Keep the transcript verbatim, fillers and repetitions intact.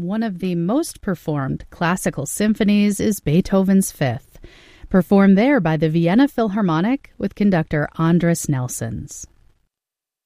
One of the most performed classical symphonies is Beethoven's Fifth, performed there by the Vienna Philharmonic with conductor Andris Nelsons.